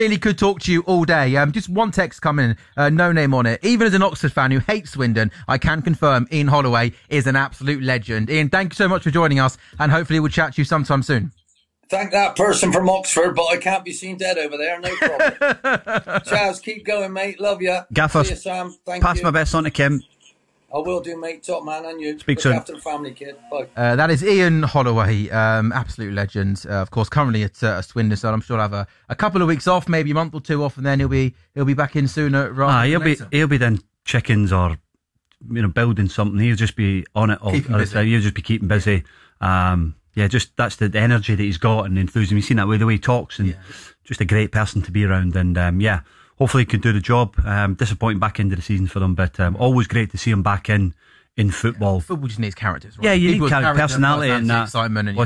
Really could talk to you all day. Just one text coming in, no name on it. Even as an Oxford fan who hates Swindon, I can confirm Ian Holloway is an absolute legend. Ian, thank you so much for joining us, and hopefully we'll chat to you sometime soon. Thank that person from Oxford, but I can't be seen dead over there. No problem. Chaz, keep going, mate. Love you. Gaffer, see you, Sam. Thank pass you. my best on to Kim. I will do, mate. Top man, and you. Speak soon. Look after the family, kid. Bye. That is Ian Holloway, absolute legend. Of course, currently at Swindon, so I'm sure he'll have a couple of weeks off, maybe a month or two off, and then he'll be back in sooner. He'll be then chickens or building something. He'll just be on it all the time. He'll just be keeping busy. Just that's the energy that he's got and the enthusiasm. You've seen that way the way he talks, and just a great person to be around. And hopefully he can do the job. Disappointing back into the season for them, but always great to see him back in football. Football just needs characters, right? Yeah, you need personality and that. Excitement and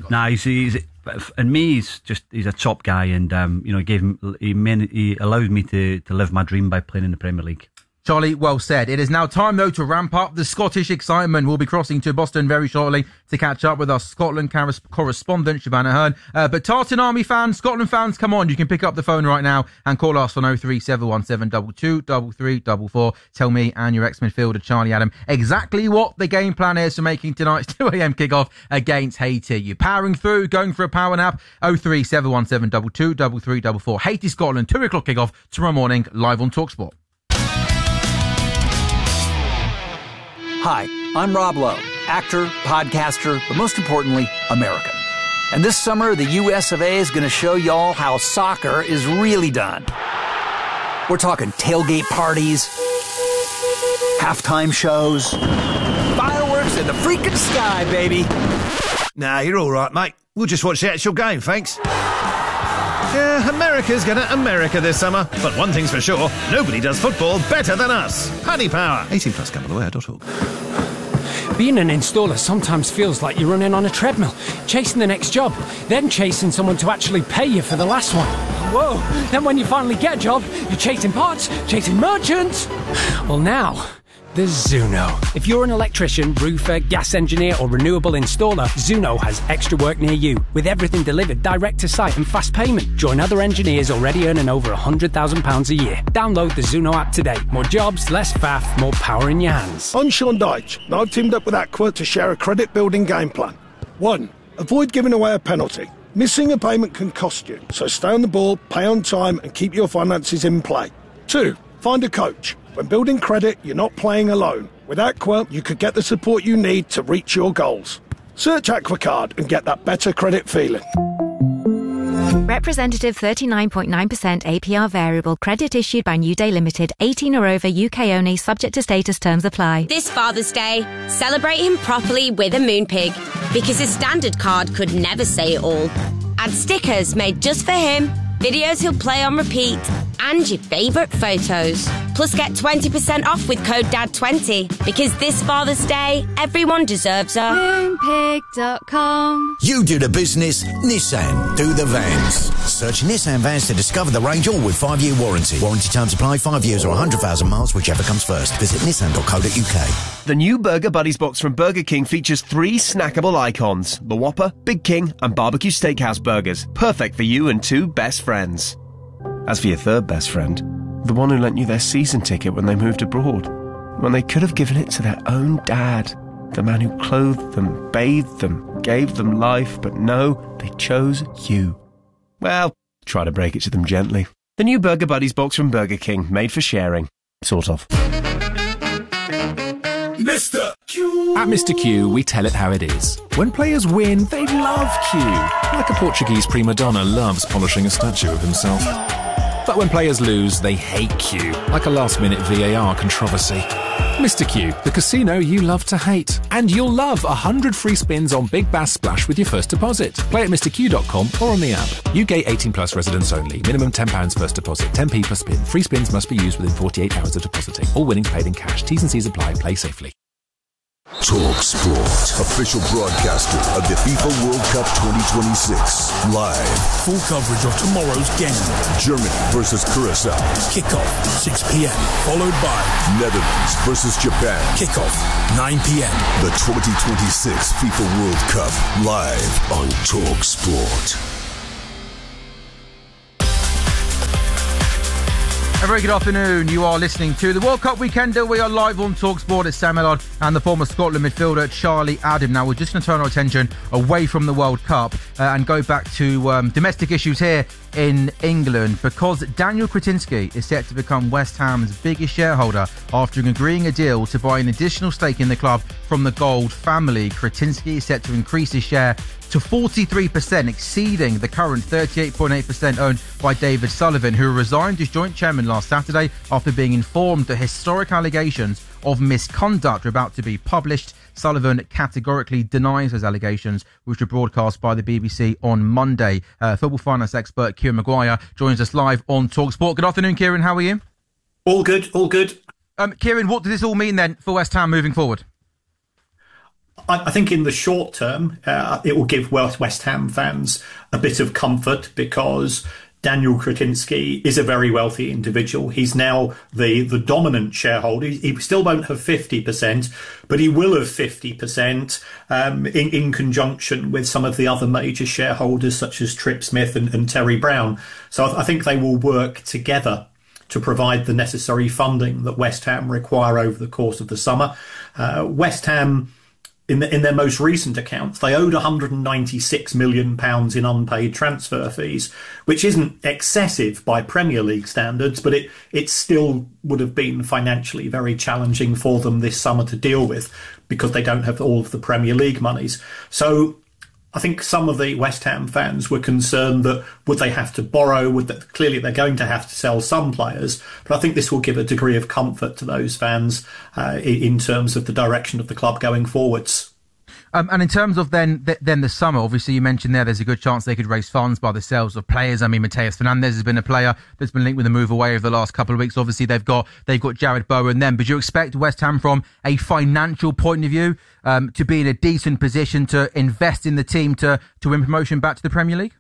he's a top guy, and he allowed me to live my dream by playing in the Premier League. Charlie, well said. It is now time, though, to ramp up the Scottish excitement. We'll be crossing to Boston very shortly to catch up with our Scotland correspondent, Shabana Hearn. But Tartan Army fans, Scotland fans, come on. You can pick up the phone right now and call us on 03717 223344. Tell me and your ex-midfielder, Charlie Adam, exactly what the game plan is for making tonight's 2am kickoff against Haiti. You powering through, going for a power nap? 03717 223344. Haiti, Scotland, 2 o'clock kickoff tomorrow morning, live on TalkSport. Hi, I'm Rob Lowe, actor, podcaster, but most importantly, American. And this summer, the US of A is going to show y'all how soccer is really done. We're talking tailgate parties, halftime shows, fireworks in the freaking sky, baby. Nah, you're all right, mate. We'll just watch the actual game, thanks. Yeah, America's gonna America this summer. But one thing's for sure, nobody does football better than us. Honey Power. 18 plus gambleware.org. Being an installer sometimes feels like you're running on a treadmill, chasing the next job, then chasing someone to actually pay you for the last one. Whoa, then when you finally get a job, you're chasing parts, chasing merchants. Well, now there's Zuno. If you're an electrician, roofer, gas engineer or renewable installer, Zuno has extra work near you, with everything delivered direct to site and fast payment. Join other engineers already earning over £100,000 a year. Download the Zuno app today. More jobs, less faff, more power in your hands. I'm Sean Dyche, and I've teamed up with Aqua to share a credit building game plan. 1. Avoid giving away a penalty. Missing a payment can cost you, so stay on the ball, pay on time and keep your finances in play. 2. Find a coach. When building credit, you're not playing alone. With Aqua, you could get the support you need to reach your goals. Search AquaCard and get that better credit feeling. Representative 39.9% APR variable. Credit issued by New Day Limited. 18 or over, UK only. Subject to status. Terms apply. This Father's Day, celebrate him properly with a Moonpig, because his standard card could never say it all. Add stickers made just for him, videos he'll play on repeat, and your favourite photos. Plus get 20% off with code DAD20, because this Father's Day, everyone deserves a Moonpig.com. You do the business, Nissan do the vans. Search Nissan Vans to discover the range, all with 5-year warranty. Warranty terms apply, 5 years or 100,000 miles, whichever comes first. Visit nissan.co.uk. The new Burger Buddies box from Burger King features 3 snackable icons: the Whopper, Big King and Barbecue Steakhouse burgers. Perfect for you and 2 best friends. As for your third best friend, the one who lent you their season ticket when they moved abroad, when they could have given it to their own dad, the man who clothed them, bathed them, gave them life, but no, they chose you. Well, try to break it to them gently. The new Burger Buddies box from Burger King, made for sharing. Sort of. Mr. Q. At Mr. Q, we tell it how it is. When players win, they love Q. Like a Portuguese prima donna loves polishing a statue of himself. But when players lose, they hate Q. Like a last-minute VAR controversy. Mr. Q, the casino you love to hate. And you'll love 100 free spins on Big Bass Splash with your first deposit. Play at mrq.com or on the app. UK 18 plus residents only. Minimum £10 first deposit. 10p per spin. Free spins must be used within 48 hours of depositing. All winnings paid in cash. T's and C's apply. Play safely. Talk Sport, official broadcaster of the FIFA World Cup 2026. Live. Full coverage of tomorrow's game. Germany versus Curacao. Kickoff, 6 p.m. Followed by Netherlands versus Japan. Kickoff, 9 p.m. The 2026 FIFA World Cup. Live on Talk Sport. A very good afternoon. You are listening to the World Cup Weekender. We are live on TalkSport. It's Sam Millard and the former Scotland midfielder Charlie Adam. Now, we're just going to turn our attention away from the World Cup and go back to domestic issues here in England, because Daniel Kretinsky is set to become West Ham's biggest shareholder after agreeing a deal to buy an additional stake in the club from the Gold family. Kretinsky is set to increase his share to 43%, exceeding the current 38.8% owned by David Sullivan, who resigned as joint chairman last Saturday after being informed that historic allegations of misconduct are about to be published. Sullivan categorically denies those allegations, which were broadcast by the BBC on Monday. Football finance expert Kieran Maguire joins us live on TalkSport. Good afternoon, Kieran. How are you? All good, all good. Kieran, what does this all mean then for West Ham moving forward? I think in the short term, it will give West Ham fans a bit of comfort, because Daniel Kretinsky is a very wealthy individual. He's now the dominant shareholder. He still won't have 50%, but he will have 50% in conjunction with some of the other major shareholders, such as Trip Smith and Terry Brown. So I think they will work together to provide the necessary funding that West Ham require over the course of the summer. West Ham, in their most recent accounts, they owed £196 million in unpaid transfer fees, which isn't excessive by Premier League standards, but it still would have been financially very challenging for them this summer to deal with, because they don't have all of the Premier League monies. So I think some of the West Ham fans were concerned that would they have to borrow? Clearly, they're going to have to sell some players, but I think this will give a degree of comfort to those fans in terms of the direction of the club going forwards. And in terms of then the summer, obviously you mentioned there's a good chance they could raise funds by the sales of players. I mean, Mateus Fernandes has been a player that's been linked with a move away over the last couple of weeks. Obviously they've got Jared Bowen then. But do you expect West Ham, from a financial point of view, to be in a decent position to invest in the team to win promotion back to the Premier League?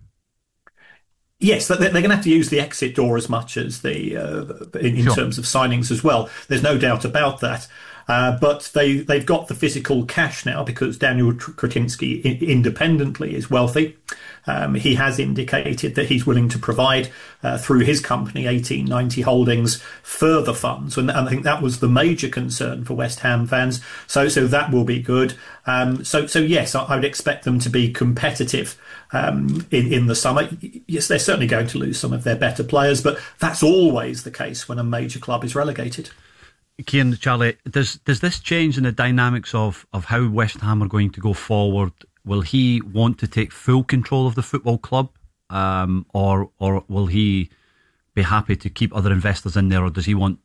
Yes, they're going to have to use the exit door as much as in Sure. terms of signings as well. There's no doubt about that. But they've got the physical cash now, because Daniel Kretinsky independently is wealthy. He has indicated that he's willing to provide, through his company, 1890 Holdings, further funds. And I think that was the major concern for West Ham fans. So that will be good. So yes, I would expect them to be competitive in the summer. Yes, they're certainly going to lose some of their better players, but that's always the case when a major club is relegated. Kieran, Charlie, does this change in the dynamics of how West Ham are going to go forward? Will he want to take full control of the football club, or will he be happy to keep other investors in there, or does he want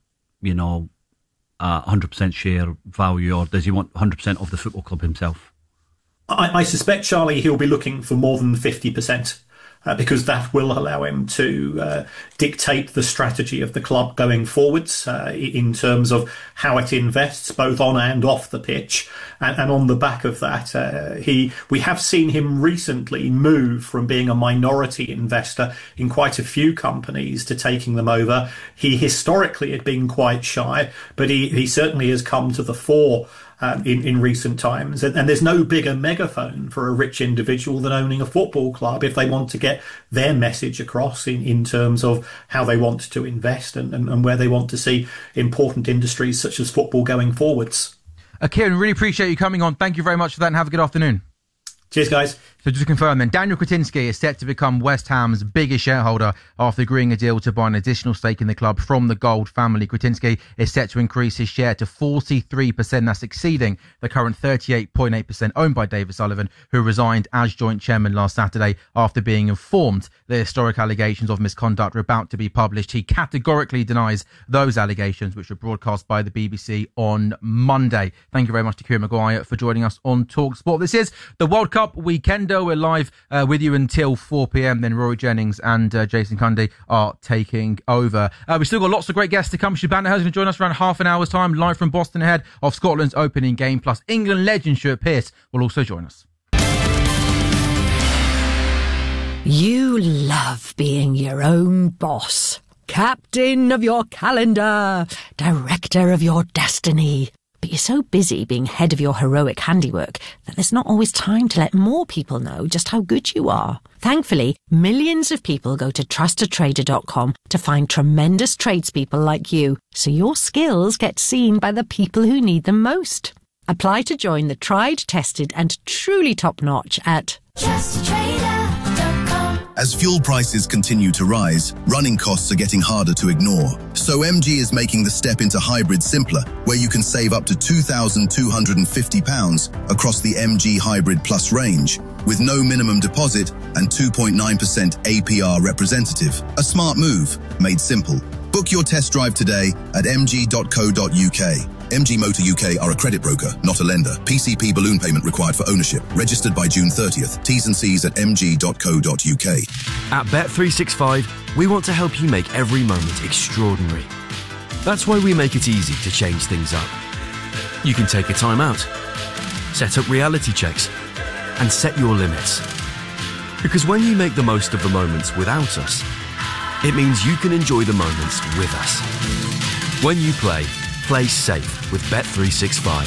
100% share value, or does he want 100% of the football club himself? I suspect, Charlie, he'll be looking for more than 50%. Because that will allow him to dictate the strategy of the club going forwards in terms of how it invests both on and off the pitch. And on the back of that, we have seen him recently move from being a minority investor in quite a few companies to taking them over. He historically had been quite shy, but he certainly has come to the fore in recent times. And there's no bigger megaphone for a rich individual than owning a football club if they want to get their message across in terms of how they want to invest and where they want to see important industries such as football going forwards. Kieran, really appreciate you coming on. Thank you very much for that, and have a good afternoon. Cheers, guys. So just to confirm then, Daniel Kretinsky is set to become West Ham's biggest shareholder after agreeing a deal to buy an additional stake in the club from the Gold family. Kretinsky is set to increase his share to 43%. That's exceeding the current 38.8% owned by David Sullivan, who resigned as joint chairman last Saturday after being informed the historic allegations of misconduct are about to be published. He categorically denies those allegations, which were broadcast by the BBC on Monday. Thank you very much to Kieran Maguire for joining us on TalkSport. This is the World Cup Weekender. We're live with you until 4 p.m. Then Rory Jennings and Jason Cundy are taking over. We've still got lots of great guests to come. Shabana Hurst is going to join us around half an hour's time, live from Boston ahead of Scotland's opening game. Plus, England legend Stuart Pearce will also join us. You love being your own boss. Captain of your calendar. Director of your destiny. But you're so busy being head of your heroic handiwork that there's not always time to let more people know just how good you are. Thankfully, millions of people go to trustatrader.com to find tremendous tradespeople like you, so your skills get seen by the people who need them most. Apply to join the tried, tested and truly top-notch at trustatrader.com. As fuel prices continue to rise, running costs are getting harder to ignore. So MG is making the step into hybrid simpler, where you can save up to £2,250 across the MG Hybrid Plus range, with no minimum deposit and 2.9% APR representative. A smart move, made simple. Book your test drive today at mg.co.uk. MG Motor UK are a credit broker, not a lender. PCP balloon payment required for ownership. Registered by June 30th. T's and C's at mg.co.uk. At Bet365, we want to help you make every moment extraordinary. That's why we make it easy to change things up. You can take a time out, set up reality checks, and set your limits. Because when you make the most of the moments without us, it means you can enjoy the moments with us. When you play safe with Bet365.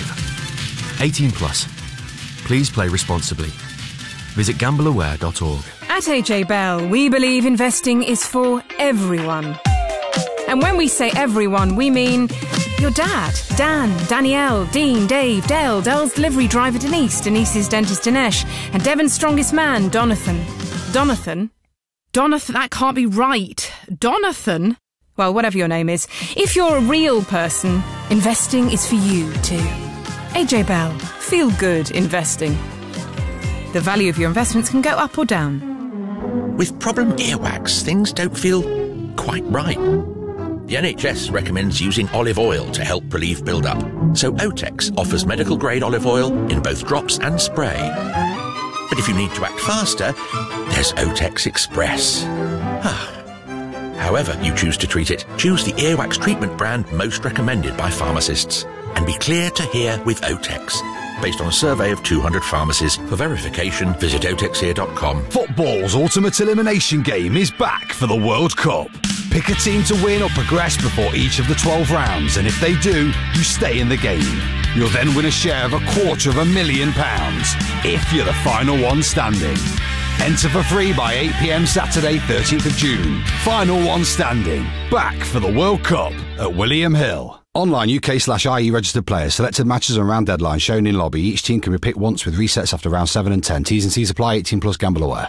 18 plus. Please play responsibly. Visit gambleaware.org. At AJ Bell, we believe investing is for everyone. And when we say everyone, we mean your dad, Dan, Danielle, Dean, Dave, Dale, Dell's delivery driver Denise, Denise's dentist Dinesh, and Devon's strongest man, Donathan. Donathan, that can't be right. Donathan? Well, whatever your name is, if you're a real person, investing is for you too. AJ Bell, feel good investing. The value of your investments can go up or down. With problem earwax, things don't feel quite right. The NHS recommends using olive oil to help relieve build-up. So Otex offers medical-grade olive oil in both drops and spray. But if you need to act faster, there's Otex Express. However you choose to treat it, choose the earwax treatment brand most recommended by pharmacists. And be clear to hear with Otex. Based on a survey of 200 pharmacies. For verification, visit otexhere.com. Football's Ultimate Elimination Game is back for the World Cup. Pick a team to win or progress before each of the 12 rounds, and if they do, you stay in the game. You'll then win a share of £250,000 if you're the final one standing. Enter for free by 8 p.m. Saturday, 13th of June. Final one standing. Back for the World Cup at William Hill. Online UK/IE registered players. Selected matches and round deadlines shown in lobby. Each team can be picked once with resets after round 7 and 10. T's and C's apply. 18 plus. Gamble aware.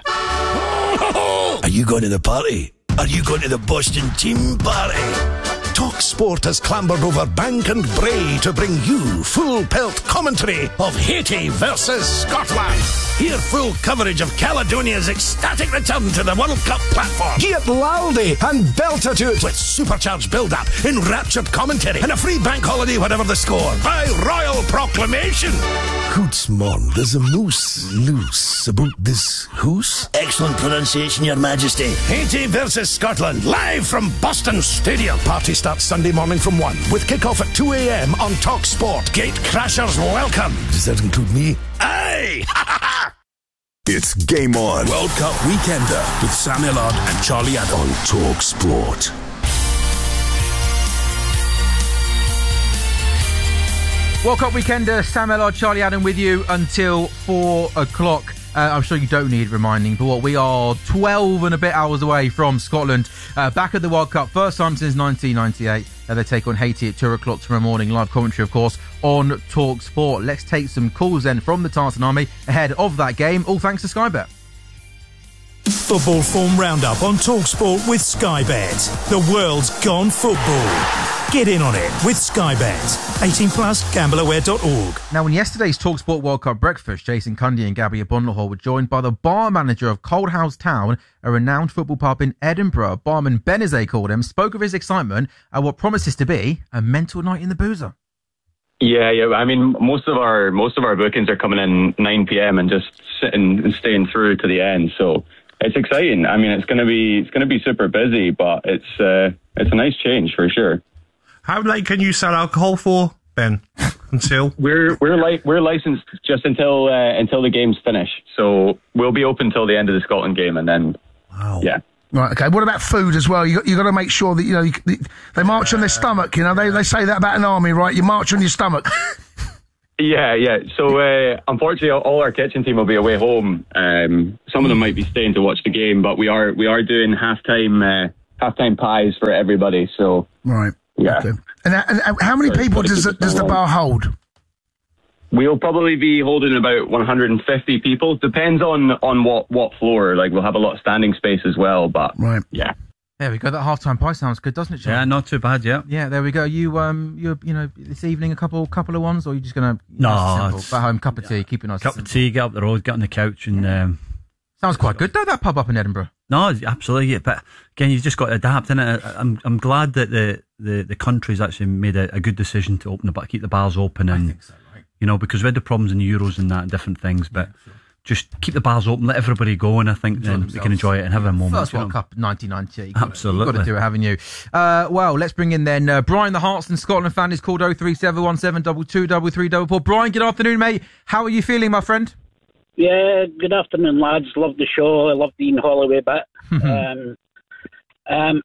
Are you going to the party? Are you going to the Boston team party? Talk Sport has clambered over bank and brae to bring you full pelt commentary of Haiti versus Scotland. Hear full coverage of Caledonia's ecstatic return to the World Cup platform. Get loudy and belt it out with supercharged build-up, enraptured commentary, and a free bank holiday whatever the score by royal proclamation. Hoots, mon, there's a moose loose about this hoose. Excellent pronunciation, Your Majesty. Haiti versus Scotland, live from Boston Stadium. Party starts Sunday morning from 1, with kick-off at 2 a.m. on Talk Sport. Gate crashers welcome. Does that include me? Aye! It's Game On. World Cup Weekender with Sam Millard and Charlie Adam on Talk Sport. World Cup Weekender, Sam Millard, Charlie Adam with you until 4 o'clock. I'm sure you don't need reminding, but what we are 12 and a bit hours away from Scotland, back at the World Cup, first time since 1998. They take on Haiti at 2 o'clock tomorrow morning. Live commentary, of course, on Talk Sport. Let's take some calls then from the Tartan Army ahead of that game, all thanks to Sky Bet. Football form roundup on TalkSport with Sky Bet. The world's gone football. Get in on it with Sky Bet. 18 plus. Gambleaware.org. Now, in yesterday's TalkSport World Cup breakfast, Jason Cundy and Gabby Abundlehall were joined by the bar manager of Cold House Town, a renowned football pub in Edinburgh. Barman Ben, as they called him, spoke of his excitement at what promises to be a mental night in the boozer. Yeah. I mean, most of our bookings are coming in 9 p.m. and just sitting and staying through to the end. So it's exciting. I mean, it's going to be super busy, but it's a nice change for sure. How late can you sell alcohol for, Ben? Until we're licensed just until the games finish. So we'll be open till the end of the Scotland game, and then Right, okay. What about food as well? You got to make sure that, they march on their stomach, They say that about an army, right? You march on your stomach. Yeah. So, unfortunately, all our kitchen team will be away home. Some of them might be staying to watch the game, but we are doing halftime pies for everybody. So, right. Yeah. Okay. And how many people does the bar hold? We'll probably be holding about 150 people. Depends on what floor. Like, we'll have a lot of standing space as well. But right. Yeah. There we go. That halftime pie sounds good, doesn't it, Sean? Yeah, not too bad. Yeah. Yeah, there we go. You this evening a couple of ones, or are you just gonna no, at home cup of tea, keep it nice. Cup of tea, get up the road, get on the couch, and sounds quite good though, that pub up in Edinburgh. No, absolutely. Yeah, but again, you've just got to adapt. And I'm glad that the country's actually made a good decision to keep the bars open, and I think so, right? Because we had the problems in the Euros and that and different things, but. Just keep the bars open, let everybody go, and I think then we can enjoy it and have a moment. First World Cup 1990. Absolutely. You've got to do it, haven't you? Well, let's bring in then Brian, the Hearts and Scotland fan, is called 03717223344. Brian, good afternoon, mate. How are you feeling, my friend? Yeah, good afternoon, lads. Love the show. I love the Ian Holloway bit. I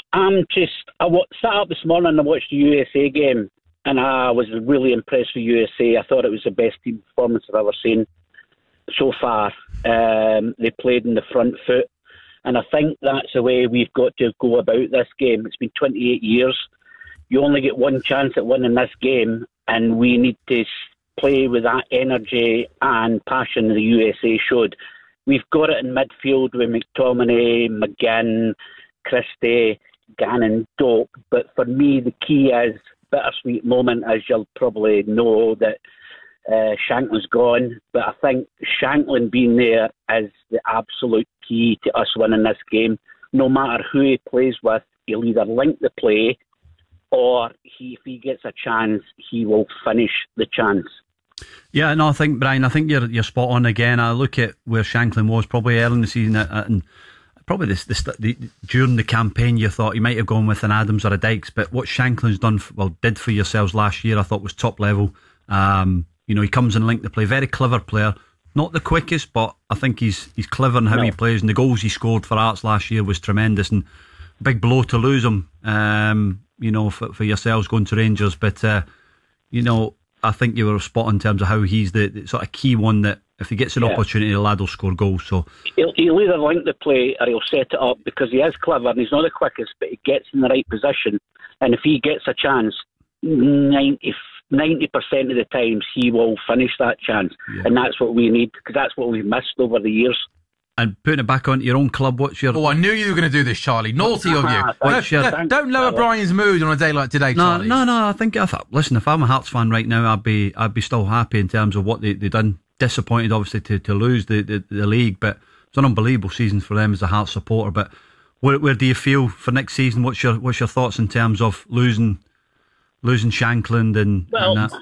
sat up this morning and watched the USA game, and I was really impressed with USA. I thought it was the best team performance I've ever seen. So far, they played in the front foot, and I think that's the way we've got to go about this game. It's been 28 years. You only get one chance at winning this game, and we need to play with that energy and passion the USA showed. We've got it in midfield with McTominay, McGinn, Christie, Gannon, Doak, but for me the key is bittersweet moment, as you'll probably know, that Shanklin's gone, but I think Shanklin being there is the absolute key to us winning this game. No matter who he plays with, he'll either link the play or if he gets a chance, he will finish the chance. Yeah, no, Brian, I think you're spot on again. I look at where Shanklin was probably early in the season, and probably during the campaign you thought he might have gone with an Adams or a Dykes, but what Shanklin's did for yourselves last year, I thought was top level. He comes and linked the play. Very clever player. Not the quickest, but I think he's clever in how he plays. And the goals he scored for Hearts last year was tremendous. And big blow to lose him, for yourselves going to Rangers. But, I think you were spot on in terms of how he's the sort of key one that if he gets an opportunity, the lad will score goals. So he'll either link the play or he'll set it up, because he is clever and he's not the quickest, but he gets in the right position. And if he gets a chance, 90% of the times he will finish that chance, and that's what we need, because that's what we've missed over the years. And putting it back onto your own club, what's your... Oh, I knew you were going to do this, Charlie. Naughty of you. Don't lower Brian's mood on a day like today, Charlie. No, I think... Listen, if I'm a Hearts fan right now, I'd be still happy in terms of what they've done. Disappointed, obviously, to lose the league, but it's an unbelievable season for them as a Hearts supporter. But where do you feel for next season? What's your thoughts in terms of losing Shankland and that?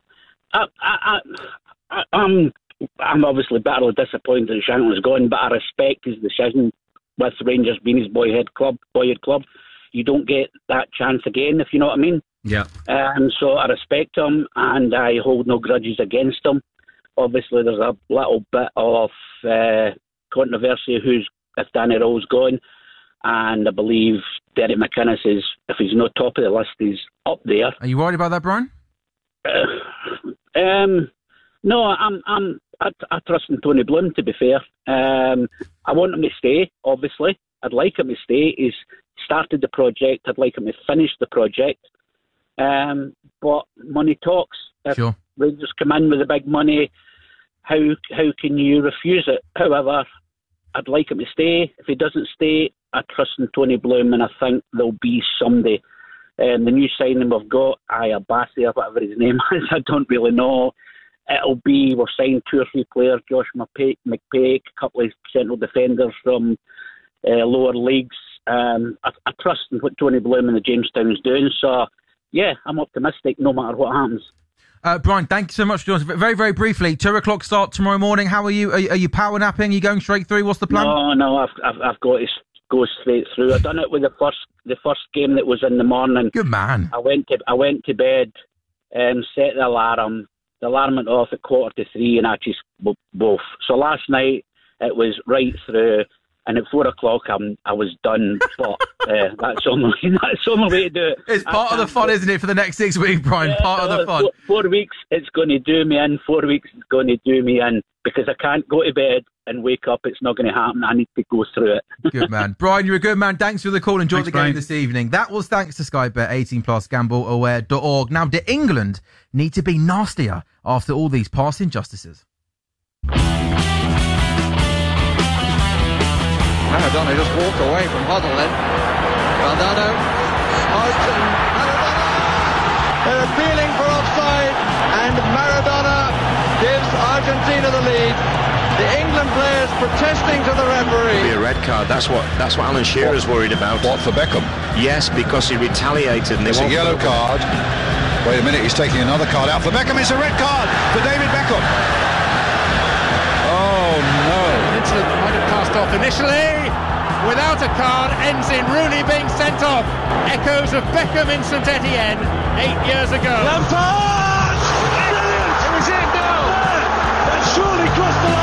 I'm obviously bitterly disappointed that Shankland's gone, but I respect his decision with Rangers being his boyhood club. You don't get that chance again, if you know what I mean. Yeah. So I respect him, and I hold no grudges against him. Obviously, there's a little bit of controversy if Danny Rowe's gone, and I believe Derek McInnes is, if he's not top of the list, he's up there. Are you worried about that, Brian? No, I trust in Tony Bloom, to be fair. I want him to stay, obviously. I'd like him to stay. He's started the project. I'd like him to finish the project. But money talks. If Rangers come in with the big money, how can you refuse it? However, I'd like him to stay. If he doesn't stay, I trust in Tony Bloom, and I think there'll be somebody. The new signing we've got, Abassi, or whatever his name is, I don't really know. We've signed 2 or 3 players, Josh McPake, a couple of central defenders from lower leagues. I trust in what Tony Bloom and the Jamestown is doing. So, yeah, I'm optimistic no matter what happens. Brian, thank you so much for joining us. Very, very briefly, 2 o'clock start tomorrow morning. How are you? Are you power napping? Are you going straight through? What's the plan? No, I've got to go straight through. I've done it with the first game that was in the morning. Good man. I went to bed, set the alarm. The alarm went off at 2:45, and I just both. So last night it was right through. And at 4 o'clock, I was done. But that's the only way to do it. It's part of the fun, isn't it, for the next 6 weeks, Brian? Part of the fun. 4 weeks, it's going to do me in. 4 weeks, it's going to do me in. Because I can't go to bed and wake up. It's not going to happen. I need to go through it. Good man. Brian, you're a good man. Thanks for the call. Enjoy the game this evening. That was thanks to Sky Bet, 18+, gambleaware.org. Now, do England need to be nastier after all these past injustices? Maradona just walked away from Hoddle then. Valdano out and Maradona! They're appealing for offside and Maradona gives Argentina the lead. The England players protesting to the referee. It'll be a red card. That's what Alan Shearer's worried about. What, for Beckham? Yes, because he retaliated. And it's a yellow card. Wait a minute, he's taking another card out for Beckham. It's a red card for David Beckham. Oh no! An incident that might have passed off initially. Without a card, ends in Rooney being sent off. Echoes of Beckham in St Etienne 8 years ago. Lampard! It was in now! That surely crossed the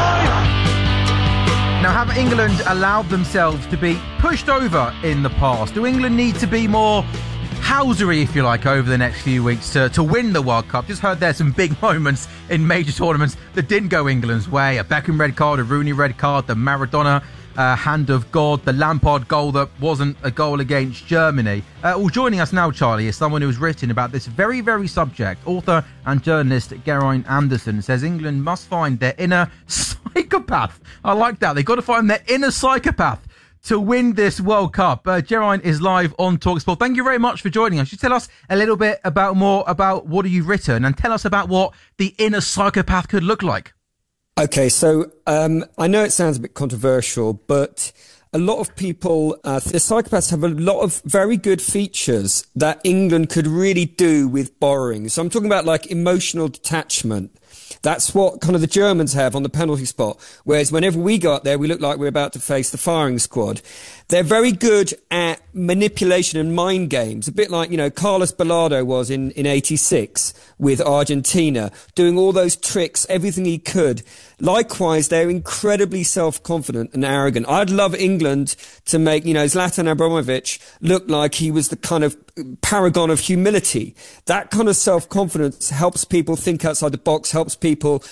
line! Now, have England allowed themselves to be pushed over in the past? Do England need to be more housery, if you like, over the next few weeks to win the World Cup? Just heard there's some big moments in major tournaments that didn't go England's way. A Beckham red card, a Rooney red card, the Maradona hand of God, the Lampard goal that wasn't a goal against Germany. Well, joining us now, Charlie, is someone who's written about this very, very subject. Author and journalist Geraint Anderson says England must find their inner psychopath. I like that. They've got to find their inner psychopath to win this World Cup. Geraint is live on TalkSport. Thank you very much for joining us. You tell us a little bit more about what you've written and tell us about what the inner psychopath could look like. Okay, so I know it sounds a bit controversial, but a lot of people, the psychopaths have a lot of very good features that England could really do with borrowing. So I'm talking about like emotional detachment. That's what kind of the Germans have on the penalty spot. Whereas whenever we go up there, we look like we're about to face the firing squad. They're very good at manipulation and mind games. A bit like, Carlos Bilardo was in 86 with Argentina, doing all those tricks, everything he could. Likewise, they're incredibly self-confident and arrogant. I'd love England to make, Zlatan Ibrahimovic look like he was the kind of paragon of humility. That kind of self-confidence helps people think outside the box, helps people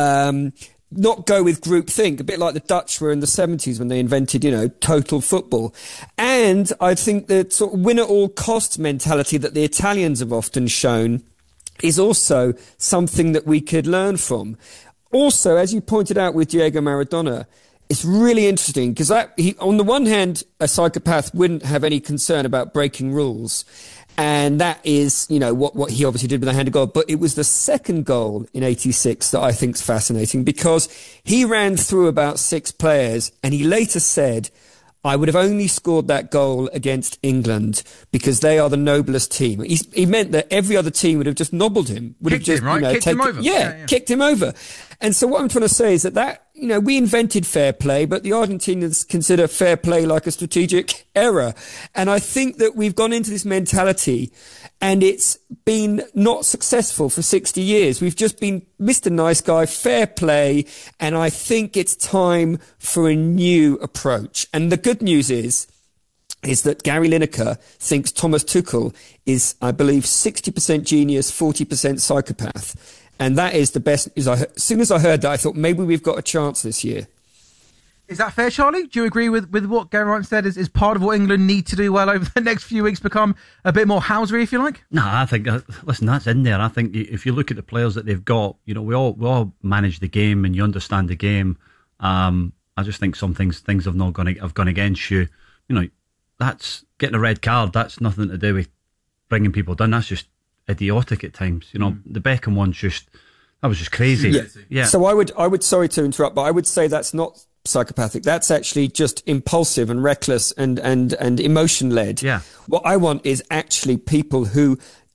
not go with groupthink, a bit like the Dutch were in the 70s when they invented, total football. And I think the sort of win-at-all-costs mentality that the Italians have often shown is also something that we could learn from. Also, as you pointed out with Diego Maradona, it's really interesting because on the one hand, a psychopath wouldn't have any concern about breaking rules. And that is, what he obviously did with the hand of God. But it was the second goal in 86 that I think is fascinating because he ran through about 6 players and he later said, I would have only scored that goal against England because they are the noblest team. He meant that every other team would have just nobbled him. Kicked him over. Yeah, kicked him over. And so what I'm trying to say is that we invented fair play, but the Argentinians consider fair play like a strategic error. And I think that we've gone into this mentality and it's been not successful for 60 years. We've just been Mr. Nice Guy, fair play. And I think it's time for a new approach. And the good news is that Gary Lineker thinks Thomas Tuchel is, I believe, 60% genius, 40% psychopath. And that is the best. As soon as I heard that, I thought maybe we've got a chance this year. Is that fair, Charlie? Do you agree with what Geraint said is part of what England need to do well over the next few weeks, become a bit more housery, if you like? No, I think, listen, that's in there. I think if you look at the players that they've got, we all manage the game and you understand the game. I just think some things have gone against you. That's getting a red card. That's nothing to do with bringing people down. That's just idiotic at times. The Beckham one's that was just crazy. Yeah. So I would sorry to interrupt, but I would say that's not psychopathic. That's actually just impulsive and reckless and emotion led. Yeah. What I want is actually people who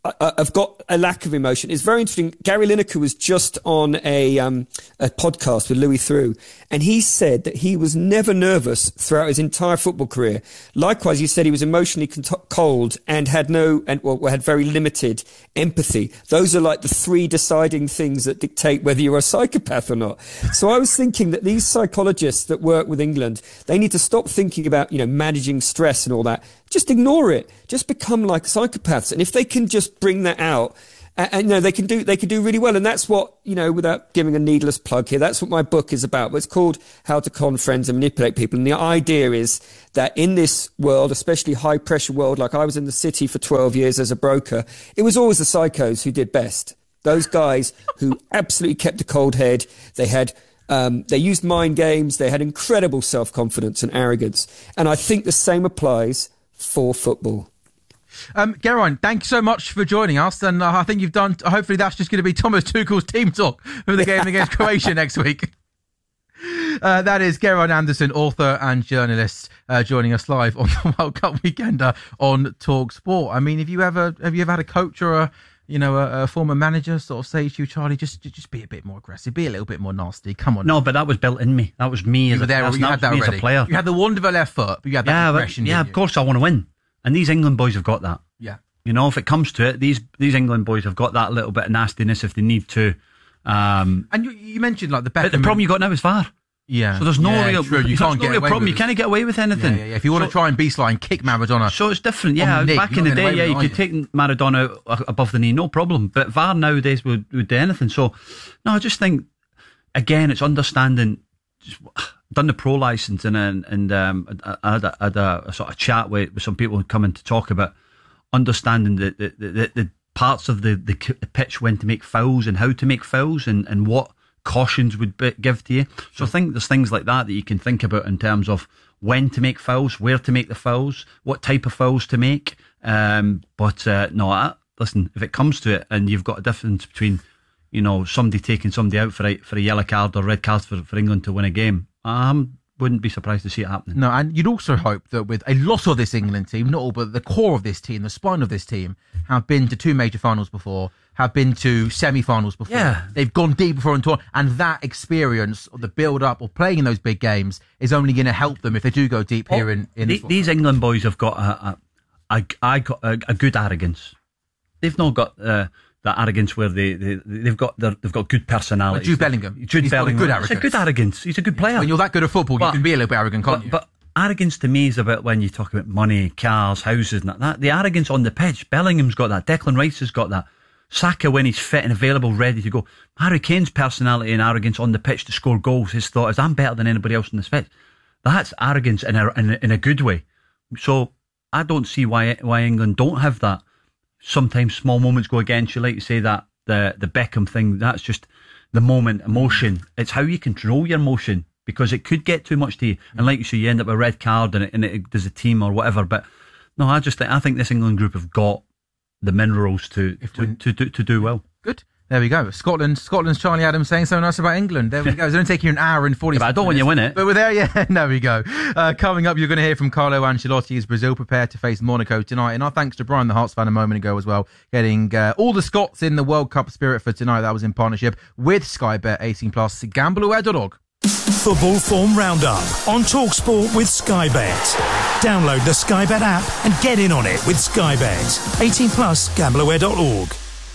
I've got a lack of emotion. It's very interesting. Gary Lineker was just on a podcast with Louis Theroux, and he said that he was never nervous throughout his entire football career. Likewise, he said he was emotionally cold and had very limited empathy. Those are like the 3 deciding things that dictate whether you're a psychopath or not. So I was thinking that these psychologists that work with England, they need to stop thinking about, managing stress and all that. Just ignore it. Just become like psychopaths. And if they can just bring that out, and they can do really well. And that's what, without giving a needless plug here, that's what my book is about. It's called How to Con Friends and Manipulate People. And the idea is that in this world, especially high pressure world, like I was in the city for 12 years as a broker, it was always the psychos who did best. Those guys who absolutely kept a cold head. They used mind games. They had incredible self-confidence and arrogance. And I think the same applies for football. Geraint, thank you so much for joining us, and I think you've done. Hopefully, that's just going to be Thomas Tuchel's team talk for the game against Croatia next week. That is Geraint Anderson, author and journalist, joining us live on the World Cup Weekender on Talk Sport. I mean, have you ever had a coach or a former manager sort of say to you, Charlie, just be a bit more aggressive, be a little bit more nasty? Come on. No, but that was built in me. That was me as a player. You had the wonder of a left foot, but you had that aggression. Yeah, of course I want to win. And these England boys have got that. Yeah. If it comes to it, these England boys have got that little bit of nastiness if they need to. And you mentioned like the Beckham. But the problem you got now is VAR. Yeah. So there's no real. True. You can't get away problem. With you can't get away with anything. Yeah. If you want to try and beastline kick Maradona. So it's different. Yeah. Back in the day, you could take Maradona above the knee, no problem. But VAR nowadays would do anything. So no, I just think again, it's understanding. Done the pro license and I had a sort of chat with some people who come in to talk about understanding the parts of the pitch, when to make fouls and how to make fouls and what cautions would give to you. So I think there's things like that you can think about in terms of when to make fouls, where to make the fouls, what type of fouls to make. Listen, if it comes to it and you've got a difference between somebody taking somebody out for a yellow card or red card for England to win a game, wouldn't be surprised to see it happening. No, and you'd also hope that with a lot of this England team, not all, but the core of this team, the spine of this team, have been to 2 major finals before, have been to semi-finals before. Yeah. They've gone deep before and tour, and that experience of the build-up or playing in those big games is only going to help them if they do go deep here in these England boys have got a good arrogance. They've not got that arrogance where they've got good personality. Jude Bellingham. He's got a good arrogance. It's a good arrogance. He's a good player. When you're that good at football, you can be a little bit arrogant, can't you? But arrogance to me is about when you talk about money, cars, houses, and that. The arrogance on the pitch. Bellingham's got that. Declan Rice has got that. Saka, when he's fit and available, ready to go. Harry Kane's personality and arrogance on the pitch to score goals. His thought is, I'm better than anybody else in this pitch. That's arrogance in a good way. So I don't see why England don't have that. Sometimes small moments go against you, like you say, that the Beckham thing. That's just the moment, emotion. It's how you control your emotion, because it could get too much to you. And like you say, you end up with a red card and it does a team or whatever. But no, I think this England group have got the minerals to do well. Good. There we go. Scotland's Charlie Adams saying so nice about England. There we go. It's going to take you an hour and 40 minutes. I don't want you to win it. But we're there, yeah. There we go. Coming up, you're going to hear from Carlo Ancelotti as Brazil prepare to face Monaco tonight. And our thanks to Brian the Hearts fan a moment ago as well, getting all the Scots in the World Cup spirit for tonight. That was in partnership with Sky Bet 18+, gambleware.org. Football Form Roundup on TalkSport with Sky Bet. Download the Sky Bet app and get in on it with Sky Bet. 18+, gambleware.org.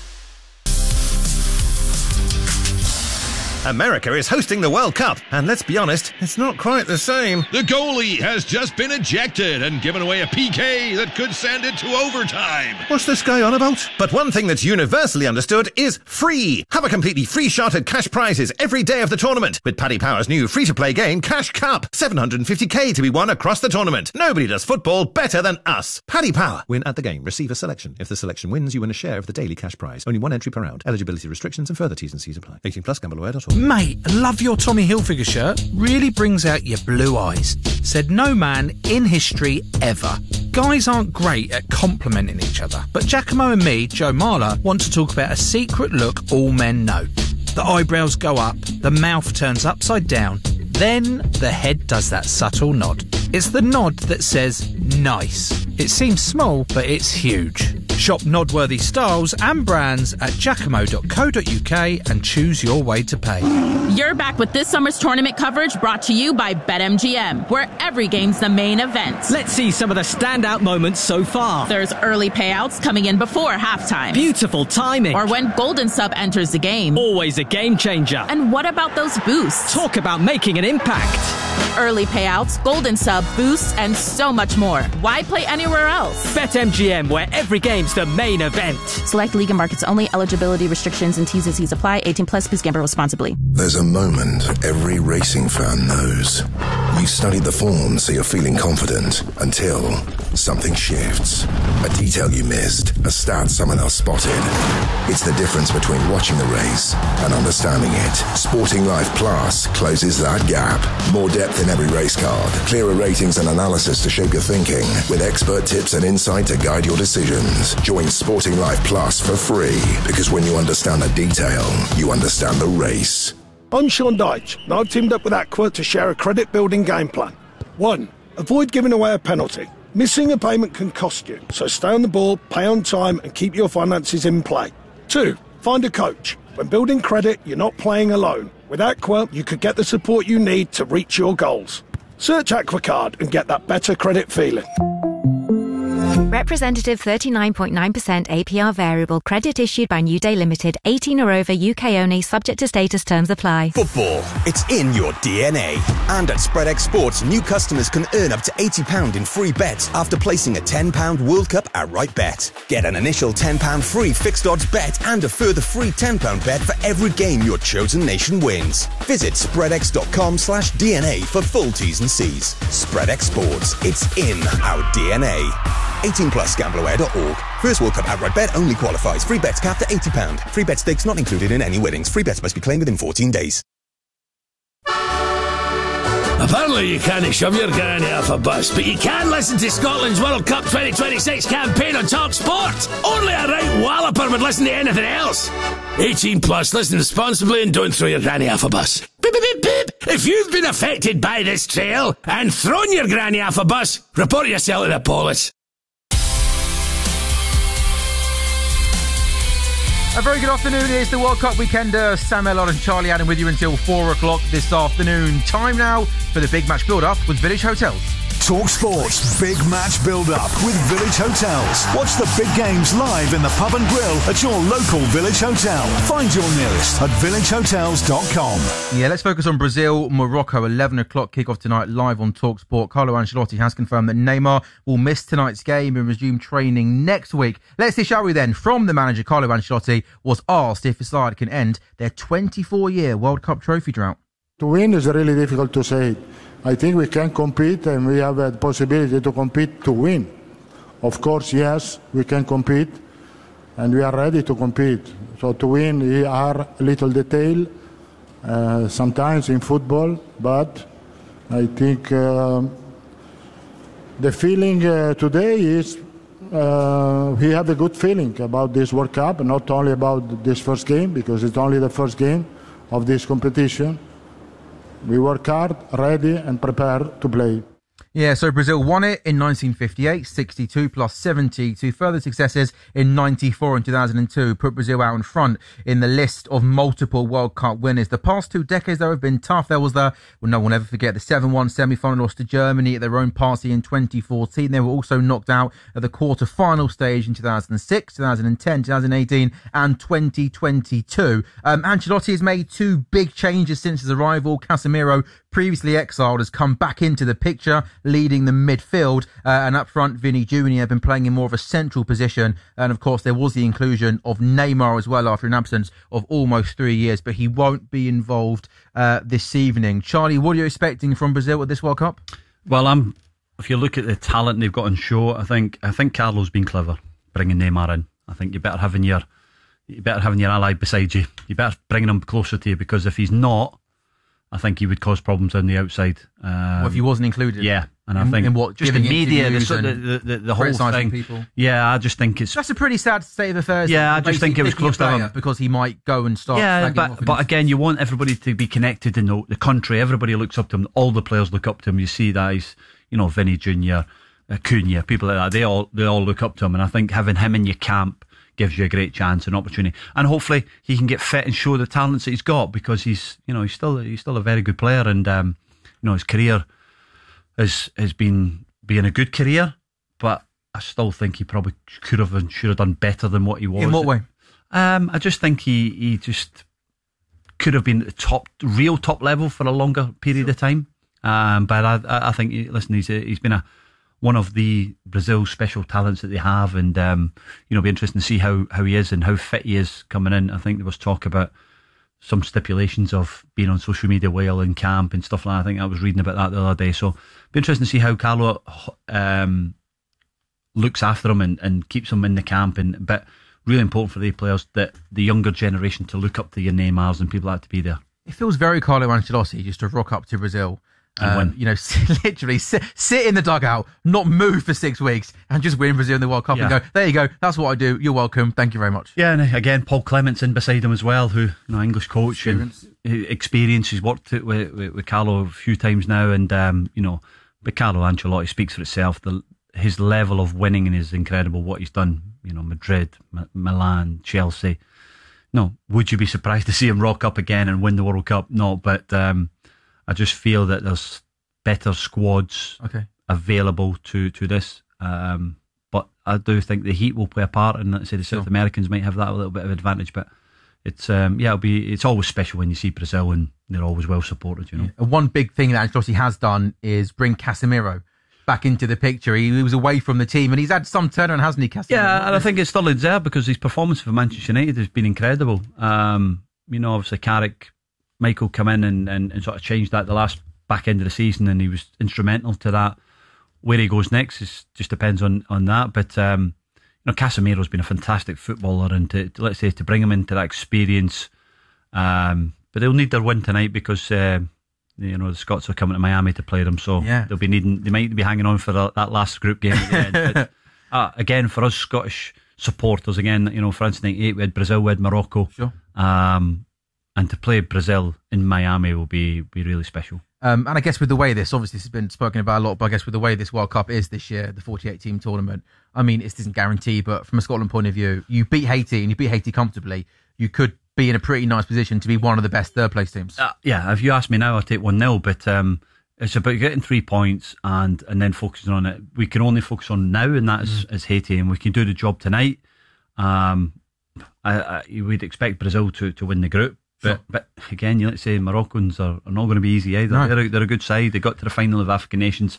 America is hosting the World Cup, and let's be honest, it's not quite the same. The goalie has just been ejected and given away a PK that could send it to overtime. What's this guy on about? But one thing that's universally understood is free. Have a completely free shot at cash prizes every day of the tournament with Paddy Power's new free-to-play game, Cash Cup. $750k to be won across the tournament. Nobody does football better than us. Paddy Power. Win at the game. Receive a selection. If the selection wins, you win a share of the daily cash prize. Only 1 entry per round. Eligibility restrictions and further T's and C's apply. 18+, gambleware.org. Mate, I love your Tommy Hilfiger shirt. Really brings out your blue eyes. Said no man in history ever. Guys aren't great at complimenting each other, but Giacomo and me, Joe Marler, want to talk about a secret look all men know. The eyebrows go up, the mouth turns upside down, then the head does that subtle nod. It's the nod that says nice. It seems small, but it's huge. Shop nodworthy styles and brands at giacomo.co.uk and choose your way to pay. You're back with this summer's tournament coverage brought to you by BetMGM, where every game's the main event. Let's see some of the standout moments so far. There's early payouts coming in before halftime. Beautiful timing. Or when Golden Sub enters the game. Always a game changer. And what about those boosts? Talk about making an impact. Early payouts, Golden Sub, boosts, and so much more. Why play anywhere else? BetMGM, where every game's the main event. Select league and markets only. Eligibility restrictions and T's and C's apply. 18 plus. Please gamble responsibly. There's a moment every racing fan knows. You studied the form so you're feeling confident until something shifts. A detail you missed, a stat someone else spotted. It's the difference between watching the race and understanding it. Sporting Life Plus closes that gap. More depth in every race card, clearer ratings and analysis to shape your thinking, with expert tips and insight to guide your decisions. Join Sporting Life Plus for free, because when you understand the detail, you understand the race. I'm Sean Dyche, and I've teamed up with Aqua to share a credit-building game plan. 1. Avoid giving away a penalty. Missing a payment can cost you, so stay on the ball, pay on time, and keep your finances in play. 2. Find a coach. When building credit, you're not playing alone. With Aqua, you could get the support you need to reach your goals. Search AquaCard and get that better credit feeling. Representative 39.9% APR variable credit issued by New Day Limited, 18 or over, UK only, subject to status, terms apply. Football, it's in your DNA. And at SpreadX Sports, new customers can earn up to £80 in free bets after placing a £10 World Cup outright bet. Get an initial £10 free fixed odds bet and a further free £10 bet for every game your chosen nation wins. Visit spreadx.com/DNA for full T's and C's. SpreadX Sports, it's in our DNA. 18 plus gambleware.org. First World Cup outright bet only qualifies. Free bets capped at £80. Free bet stakes not included in any winnings. Free bets must be claimed within 14 days. Apparently you can't shove your granny off a bus, but you can listen to Scotland's World Cup 2026 campaign on Talk Sport. Only a right walloper would listen to anything else. 18 plus, listen responsibly and don't throw your granny off a bus. Beep, beep, beep, beep. If you've been affected by this trail and thrown your granny off a bus, report yourself to the police. A very good afternoon. It's the World Cup weekender. Sam Ellard and Charlie Adam with you until 4 o'clock this afternoon. Time now for the big match build-up with Village Hotels. Talk Sports Big Match Build-Up with Village Hotels. Watch the big games live in the pub and grill at your local Village Hotel. Find your nearest at villagehotels.com. Yeah, let's focus on Brazil, Morocco. 11 o'clock kickoff tonight live on Talk Sport. Carlo Ancelotti has confirmed that Neymar will miss tonight's game and resume training next week. Let's see, shall we then, from the manager, Carlo Ancelotti, was asked if his side can end their 24-year World Cup trophy drought. To win is really difficult to say. I think we can compete and we have a possibility to compete to win. Of course, yes, we can compete and we are ready to compete. So to win, we are a little detail sometimes in football, but I think the feeling today is we have a good feeling about this World Cup, not only about this first game, because it's only the first game of this competition. We work hard, ready and prepared to play. Yeah, so Brazil won it in 1958, 62 plus 70. Two further successes in 94 and 2002 put Brazil out in front in the list of multiple World Cup winners. The past 2 decades, though, have been tough. There was no one will ever forget, the 7-1 semi-final loss to Germany at their own party in 2014. They were also knocked out at the quarter-final stage in 2006, 2010, 2018 and 2022. Ancelotti has made 2 big changes since his arrival. Casemiro, previously exiled, has come back into the picture, leading the midfield, and up front Vinny Jr. have been playing in more of a central position, and of course there was the inclusion of Neymar as well after an absence of almost 3 years, but he won't be involved this evening. Charlie, what are you expecting from Brazil at this World Cup? Well, if you look at the talent they've got on show, I think Carlo's been clever bringing Neymar in. I think you better having your ally beside you. You better bring him closer to you, because if he's not, I think he would cause problems on the outside. Well, if he wasn't included? Yeah. And I think just the media, the whole thing. People. Yeah, I just think that's a pretty sad state of affairs. Yeah, I just think it was close to him. Because he might go and start. Yeah, but again, you want everybody to be connected in the country. Everybody looks up to him. All the players look up to him. You see that he's, Vinny Jr., Cunha, people like that, they all look up to him, and I think having him in your camp gives you a great chance and opportunity, and hopefully he can get fit and show the talents that he's got, because he's still a very good player, and his career has been a good career, but I still think he probably could have and should have done better than what he was. In what way? I just think he just could have been at the real top level for a longer period of time. But I think, listen, he's been one of the Brazil special talents that they have, and be interesting to see how he is and how fit he is coming in. I think there was talk about some stipulations of being on social media while in camp and stuff like that. I think I was reading about that the other day. So it'll be interesting to see how Carlo looks after him and keeps him in the camp. But really important for the players, that the younger generation, to look up to your Neymars and people like to be there. It feels very Carlo Ancelotti just to rock up to Brazil. Literally sit in the dugout, not move for 6 weeks, and just win Brazil in the World Cup and go, there you go, that's what I do, you're welcome, thank you very much. Yeah, and again, Paul Clements in beside him as well, who, English coach and experience. He's worked it with Carlo a few times now, and but Carlo Ancelotti speaks for itself. His level of winning is incredible, what he's done, Madrid, Milan, Chelsea. No, would you be surprised to see him rock up again and win the World Cup? No, but I just feel that there's better squads available to this. But I do think the heat will play a part, and let's say the South Americans might have that a little bit of advantage. But it's it's always special when you see Brazil, and they're always well supported. One big thing that Ancelotti has done is bring Casemiro back into the picture. He was away from the team, and he's had some turnaround, hasn't he, Casemiro? Yeah, and I think it's still there because his performance for Manchester United has been incredible. Obviously Carrick, Michael come in and sort of changed that the last back end of the season, and he was instrumental to that. Where he goes next just depends on that. But Casemiro's been a fantastic footballer, and to bring him into that experience. But they'll need their win tonight because the Scots are coming to Miami to play them, so they might be hanging on for that last group game at the end. But again, for us Scottish supporters, again, for instance, 98 we had Brazil, we had Morocco. Sure. And to play Brazil in Miami will be really special. And I guess with the way this has been spoken about a lot, but I guess with the way this World Cup is this year, the 48-team tournament, I mean, it isn't guaranteed, but from a Scotland point of view, you beat Haiti, and you beat Haiti comfortably, you could be in a pretty nice position to be one of the best third-place teams. If you ask me now, I'll take 1-0, but it's about getting 3 points and then focusing on it. We can only focus on now, and that is Haiti, and we can do the job tonight. You would expect Brazil to win the group. But again, let's say Moroccans are not going to be easy either. No. They're a good side. They got to the final of African Nations.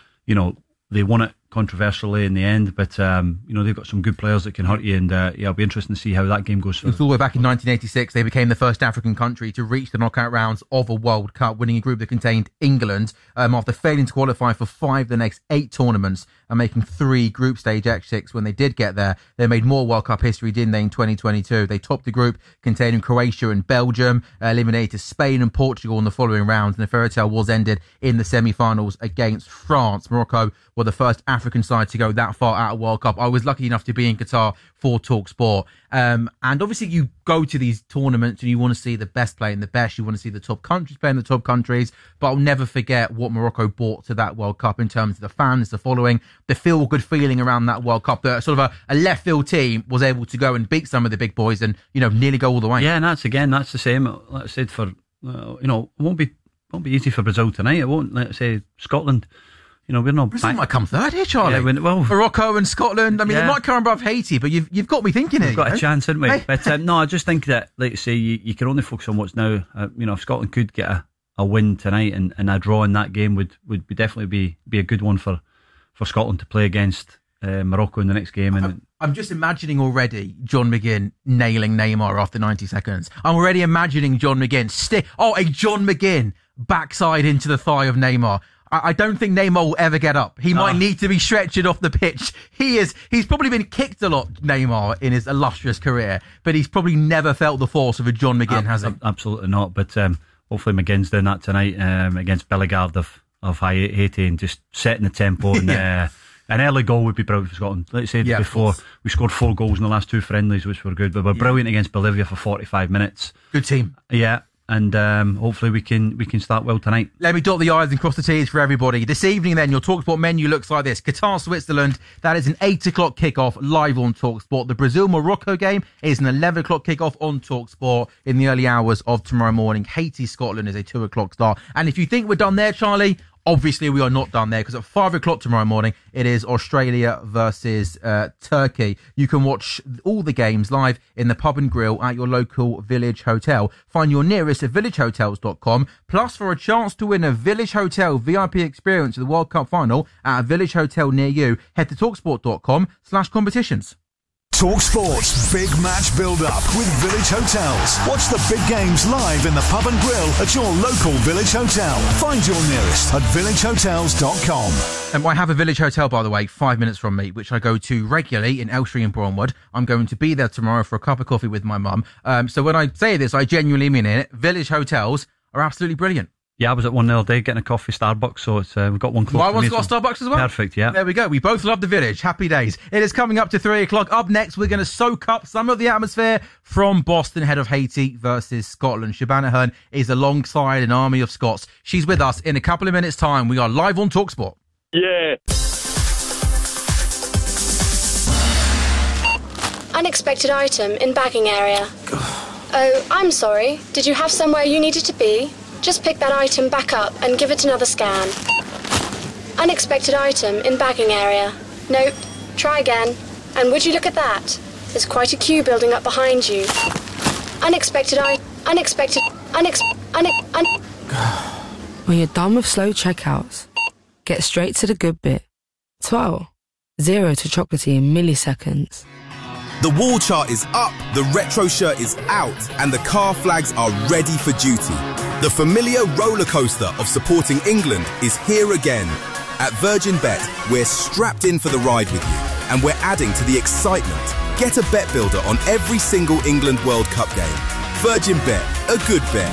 They won it controversially in the end, but they've got some good players that can hurt you, and it'll be interesting to see how that game goes. It was all the way back in 1986. They became the first African country to reach the knockout rounds of a World Cup, winning a group that contained England after failing to qualify for 5 of the next 8 tournaments and making 3 group stage exits. When they did get there, they made more World Cup history, didn't they, in 2022? They topped the group containing Croatia and Belgium, eliminated Spain and Portugal in the following rounds, and the fairy tale was ended in the semi-finals against France. Morocco were the first African side to go that far out of World Cup. I was lucky enough to be in Qatar for TalkSport. And obviously you go to these tournaments and you want to see the best playing the best. You want to see the top countries playing the top countries. But I'll never forget what Morocco brought to that World Cup in terms of the fans, the following, the feel-good feeling around that World Cup. That sort of a left-field team was able to go and beat some of the big boys and, nearly go all the way. Yeah, and that's the same. Like I said, it won't be easy for Brazil tonight. It won't, let's say, Scotland. We're not. Brazil might come third here, Charlie. Yeah, Morocco and Scotland. I mean, they might come above Haiti, but you've got me thinking it. We've got a chance, haven't we? Hey. But no, I just think that, like you say, you can only focus on what's now. If Scotland could get a win tonight and a draw in that game would definitely be a good one for Scotland to play against Morocco in the next game. And I'm just imagining already John McGinn nailing Neymar after 90 seconds. I'm already imagining John McGinn a John McGinn backside into the thigh of Neymar. I don't think Neymar will ever get up. He might need to be stretched off the pitch. He's probably been kicked a lot, Neymar, in his illustrious career, but he's probably never felt the force of a John McGinn, has he? Absolutely not. But hopefully McGinn's doing that tonight against Bellegarde of Haiti and just setting the tempo. And an early goal would be brilliant for Scotland. Like I said before, we scored 4 goals in the last 2 friendlies, which were good. But we're brilliant against Bolivia for 45 minutes. Good team. Yeah. and hopefully we can start well tonight. Let me dot the I's and cross the T's for everybody. This evening then, your TalkSport menu looks like this. Qatar, Switzerland, that is an 8 o'clock kickoff live on TalkSport. The Brazil-Morocco game is an 11 o'clock kickoff on TalkSport in the early hours of tomorrow morning. Haiti, Scotland is a 2 o'clock start. And if you think we're done there, Charlie, obviously we are not done there, because at 5 o'clock tomorrow morning, it is Australia versus Turkey. You can watch all the games live in the pub and grill at your local Village Hotel. Find your nearest at villagehotels.com. Plus, for a chance to win a Village Hotel VIP experience of the World Cup final at a Village Hotel near you, head to talksport.com/competitions. Talk Sports Big Match Build-Up with Village Hotels. Watch the big games live in the pub and grill at your local Village Hotel. Find your nearest at villagehotels.com. And I have a Village Hotel, by the way, 5 minutes from me, which I go to regularly in Elstree and Broadwood. I'm going to be there tomorrow for a cup of coffee with my mum. So when I say this, I genuinely mean it. Village Hotels are absolutely brilliant. Yeah, I was at one the other day getting a coffee, Starbucks, so it's we've got one close. My one's got Starbucks as well? Perfect, yeah. There we go. We both love the Village. Happy days. It is coming up to 3 o'clock. Up next, we're going to soak up some of the atmosphere from Boston ahead of Haiti versus Scotland. Shabana Hearn is alongside an army of Scots. She's with us in a couple of minutes' time. We are live on TalkSport. Yeah. Unexpected item in bagging area. Oh, I'm sorry. Did you have somewhere you needed to be? Just pick that item back up and give it another scan. Unexpected item in bagging area. Nope. Try again. And would you look at that? There's quite a queue building up behind you. When you're done with slow checkouts, get straight to the good bit. 12. 0 to chocolatey in milliseconds. The wall chart is up, the retro shirt is out, and the car flags are ready for duty. The familiar roller coaster of supporting England is here again. At Virgin Bet, we're strapped in for the ride with you, and we're adding to the excitement. Get a bet builder on every single England World Cup game. Virgin Bet, a good bet.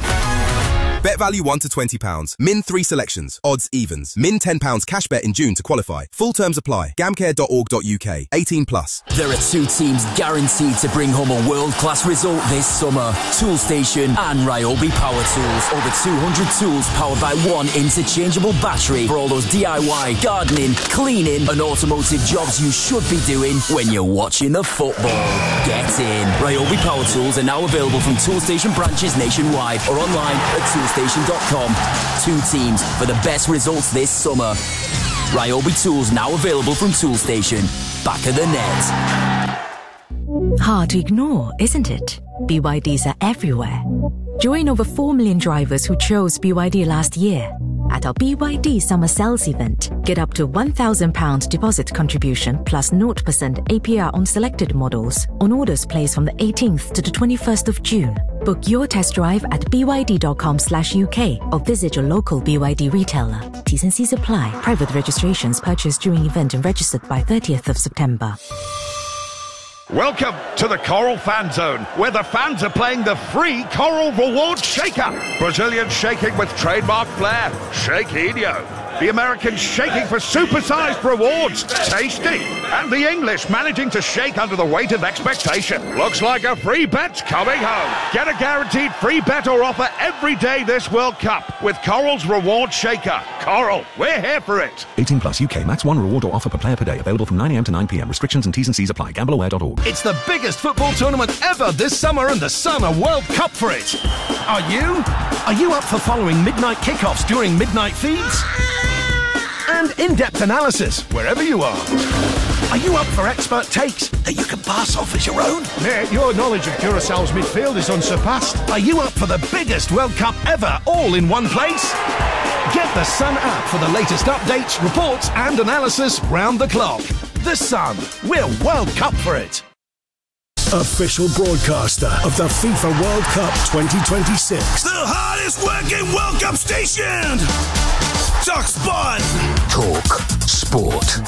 Bet value £1 to £20. Min 3 selections. Odds evens. Min £10 cash bet in June to qualify. Full terms apply. Gamcare.org.uk. 18 plus. There are two teams guaranteed to bring home a world-class result this summer. Toolstation and Ryobi Power Tools. Over 200 tools powered by one interchangeable battery for all those DIY, gardening, cleaning and automotive jobs you should be doing when you're watching the football. Get in. Ryobi Power Tools are now available from Toolstation branches nationwide or online at toolstation.com. Two teams for the best results this summer. Ryobi Tools now available from Toolstation. Back of the net. Hard to ignore, isn't it? BYDs are everywhere. Join over 4 million drivers who chose BYD last year. At our BYD Summer Sales event, get up to £1,000 deposit contribution plus 0% APR on selected models on orders placed from the 18th to the 21st of June. Book your test drive at byd.com/UK or visit your local BYD retailer. T's and C's apply. Private registrations purchased during event and registered by 30th of September. Welcome to the Coral Fan Zone, where the fans are playing the free Coral Reward Shaker. Brazilian shaking with trademark flair, Shaquinho. The Americans shaking for supersized rewards, Tasty. And the English managing to shake under the weight of expectation. Looks like a free bet's coming home. Get a guaranteed free bet or offer every day this World Cup with Coral's Reward Shaker. Coral, we're here for it. 18 plus UK. Max 1 reward or offer per player per day. Available from 9 a.m. to 9 p.m. Restrictions and T's and C's apply. Gambleaware.org. It's the biggest football tournament ever this summer and the Sun are World Cup for it. Are you? Are you up for following midnight kickoffs during midnight feeds? And in-depth analysis wherever you are. Are you up for expert takes that you can pass off as your own? Mate, your knowledge of Curaçao's midfield is unsurpassed. Are you up for the biggest World Cup ever, all in one place? Get the Sun app for the latest updates, reports and analysis round the clock. The Sun. We're World Cup for it. Official broadcaster of the FIFA World Cup 2026. The hardest working World Cup station! TalkSport. Talk Sport.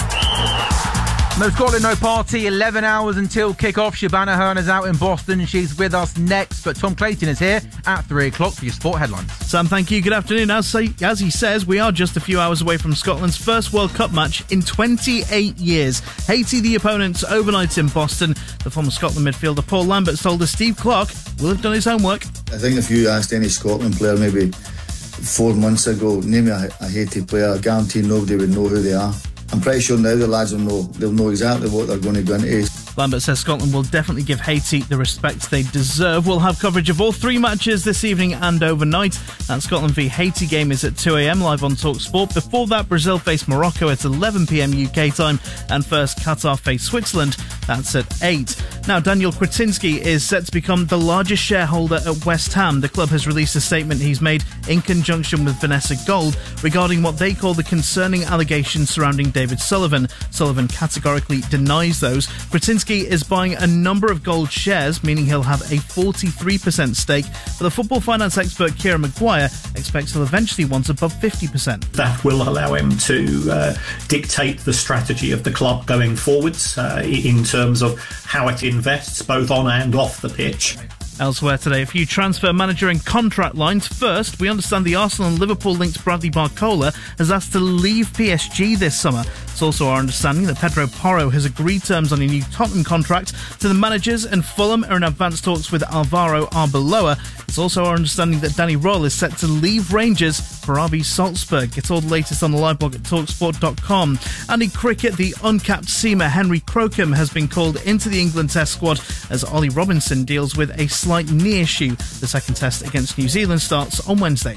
No Scotland, no party. 11 hours until kick-off. Shabana Hearn is out in Boston. She's with us next. But Tom Clayton is here at 3 o'clock for your sport headlines. Sam, thank you. Good afternoon. As he says, we are just a few hours away from Scotland's first World Cup match in 28 years. Haiti, the opponents, overnight in Boston. The former Scotland midfielder Paul Lambert told us Steve Clarke will have done his homework. I think if you asked any Scotland player maybe 4 months ago, name me a Haiti player, I guarantee nobody would know who they are. I'm pretty sure now the lads will know. They'll know exactly what they're going to go into. Lambert says Scotland will definitely give Haiti the respect they deserve. We'll have coverage of all 3 matches this evening and overnight. That Scotland v Haiti game is at 2 a.m. live on TalkSport. Before that, Brazil face Morocco at 11 p.m. UK time, and first Qatar face Switzerland. That's at 8. Now, Daniel Kretinsky is set to become the largest shareholder at West Ham. The club has released a statement he's made in conjunction with Vanessa Gold regarding what they call the concerning allegations surrounding David Sullivan. Sullivan categorically denies those. Kretinsky is buying a number of Gold shares, meaning he'll have a 43% stake, but the football finance expert Kieran Maguire expects he'll eventually want above 50%. That will allow him to dictate the strategy of the club going forwards in terms of how it invests both on and off the pitch. Elsewhere today, a few transfer manager and contract lines. First, we understand the Arsenal and Liverpool linked Bradley Barcola has asked to leave PSG this summer. It's also our understanding that Pedro Porro has agreed terms on a new Tottenham contract. To the managers, and Fulham are in advanced talks with Alvaro Arbeloa. It's also our understanding that Danny Royle is set to leave Rangers for RB Salzburg. Get all the latest on the live blog at talksport.com. And in cricket, the uncapped seamer Henry Crocombe has been called into the England Test squad as Ollie Robinson deals with a slight knee issue. The second test against New Zealand starts on Wednesday.